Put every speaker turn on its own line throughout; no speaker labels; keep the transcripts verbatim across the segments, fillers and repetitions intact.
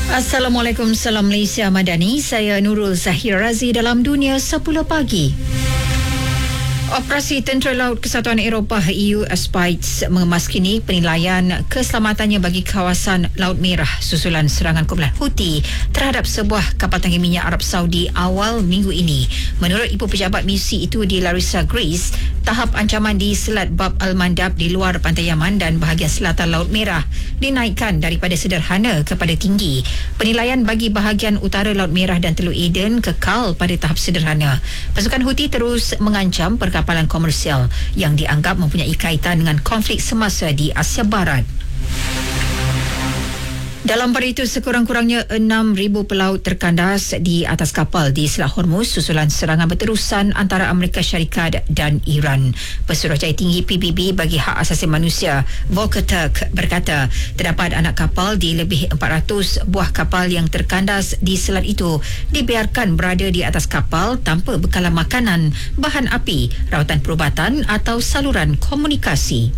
Assalamualaikum, salam Malaysia Madani. Saya Nurul Zahir Razi dalam Dunia sepuluh Pagi. Operasi Tentera Laut Kesatuan Eropah E U Aspides memaskini penilaian keselamatannya bagi kawasan Laut Merah susulan serangan kumpulan Houthi terhadap sebuah kapal tangki minyak Arab Saudi awal minggu ini. Menurut Ibu Pejabat Misi itu di Larissa, Greece, tahap ancaman di Selat Bab Al-Mandab di luar pantai Yaman dan bahagian selatan Laut Merah dinaikkan daripada sederhana kepada tinggi. Penilaian bagi bahagian utara Laut Merah dan Teluk Aden kekal pada tahap sederhana. Pasukan Houthi terus mengancam perkara kapal komersial yang dianggap mempunyai kaitan dengan konflik semasa di Asia Barat. Dalam pada itu, sekurang-kurangnya enam ribu pelaut terkandas di atas kapal di Selat Hormuz susulan serangan berterusan antara Amerika Syarikat dan Iran. Pesuruhjaya tinggi P B B bagi Hak Asasi Manusia Volker Turk berkata terdapat anak kapal di lebih empat ratus buah kapal yang terkandas di selat itu dibiarkan berada di atas kapal tanpa bekalan makanan, bahan api, rawatan perubatan atau saluran komunikasi.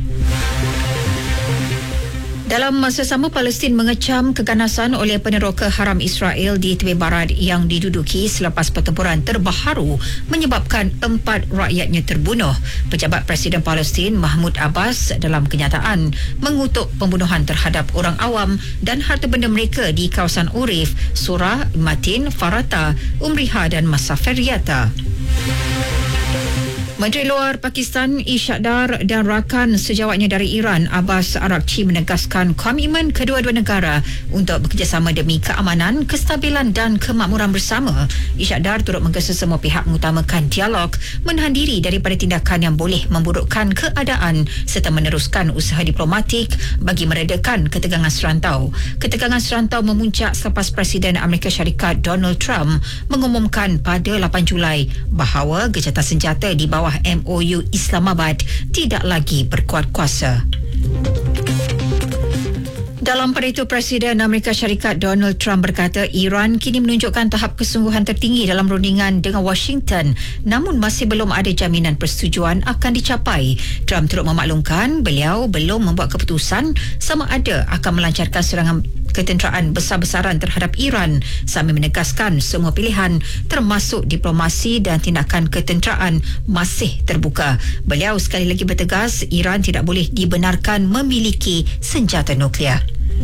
Dalam masa sama, Palestin mengecam keganasan oleh peneroka haram Israel di tepi barat yang diduduki selepas pertempuran terbaharu menyebabkan empat rakyatnya terbunuh. Pejabat Presiden Palestin Mahmud Abbas dalam kenyataan mengutuk pembunuhan terhadap orang awam dan harta benda mereka di kawasan Urif, Surah, Matin, Farata, Umriha dan Masaferiata. Menteri Luar Pakistan Ishak Dar dan rakan sejawatnya dari Iran Abbas Araghchi menegaskan komitmen kedua-dua negara untuk bekerjasama demi keamanan, kestabilan dan kemakmuran bersama. Ishak Dar turut menggesa semua pihak mengutamakan dialog, menahan diri daripada tindakan yang boleh memburukkan keadaan serta meneruskan usaha diplomatik bagi meredakan ketegangan serantau. Ketegangan serantau memuncak selepas Presiden Amerika Syarikat Donald Trump mengumumkan pada lapan Julai bahawa gencatan senjata di bawah M O U Islamabad tidak lagi berkuat kuasa. Dalam pada itu, Presiden Amerika Syarikat Donald Trump berkata Iran kini menunjukkan tahap kesungguhan tertinggi dalam rundingan dengan Washington, namun masih belum ada jaminan persetujuan akan dicapai. Trump turut memaklumkan beliau belum membuat keputusan sama ada akan melancarkan serangan ketenteraan besar-besaran terhadap Iran sambil menegaskan semua pilihan termasuk diplomasi dan tindakan ketenteraan masih terbuka. Beliau sekali lagi bertegas Iran tidak boleh dibenarkan memiliki senjata nuklear.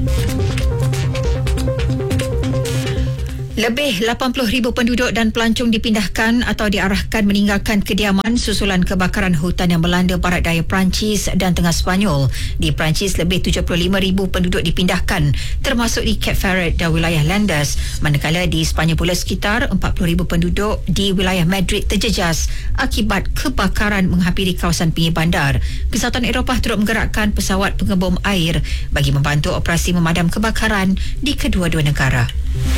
Lebih lapan puluh ribu penduduk dan pelancong dipindahkan atau diarahkan meninggalkan kediaman susulan kebakaran hutan yang melanda barat daya Perancis dan tengah Sepanyol. Di Perancis, lebih tujuh puluh lima ribu penduduk dipindahkan termasuk di Cape Ferret dan wilayah Landes. Manakala di Sepanyol pula sekitar empat puluh ribu penduduk di wilayah Madrid terjejas akibat kebakaran menghampiri kawasan pinggir bandar. Kesatuan Eropah turut menggerakkan pesawat pengebom air bagi membantu operasi memadam kebakaran di kedua-dua negara.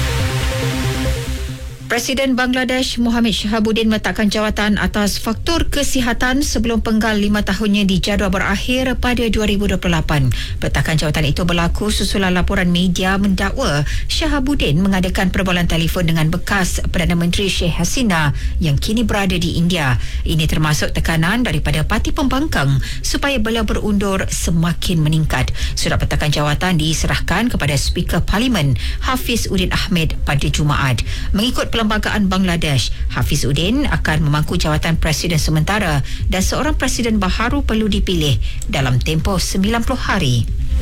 Presiden Bangladesh Mohamad Shahabuddin meletakkan jawatan atas faktor kesihatan sebelum penggal lima tahunnya dijadual berakhir pada dua ribu dua puluh lapan. Peletakan jawatan itu berlaku susulan laporan media mendakwa Shahabuddin mengadakan perbualan telefon dengan bekas Perdana Menteri Sheikh Hasina yang kini berada di India. Ini termasuk tekanan daripada parti pembangkang supaya beliau berundur semakin meningkat. Surat peletakan jawatan diserahkan kepada Speaker Parlimen Hafiz Udin Ahmed pada Jumaat. Mengikut Perlembagaan Bangladesh, Hafiz Udin akan memangku jawatan Presiden sementara dan seorang Presiden baharu perlu dipilih dalam tempoh sembilan puluh hari.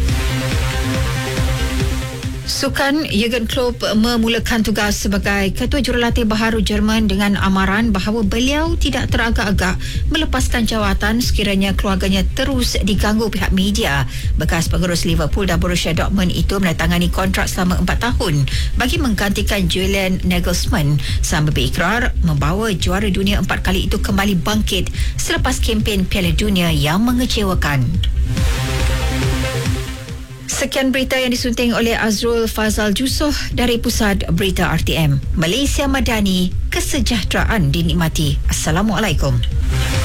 Sukan Jurgen Klopp memulakan tugas sebagai ketua jurulatih baharu Jerman dengan amaran bahawa beliau tidak teragak-agak melepaskan jawatan sekiranya keluarganya terus diganggu pihak media. Bekas pengurus Liverpool dan Borussia Dortmund itu menandatangani kontrak selama empat tahun bagi menggantikan Julian Nagelsmann sambil berikrar membawa juara dunia empat kali itu kembali bangkit selepas kempen Piala Dunia yang mengecewakan. Sekian berita yang disunting oleh Azrul Fazal Jusoh dari Pusat Berita R T M. Malaysia Madani, kesejahteraan dinikmati. Assalamualaikum.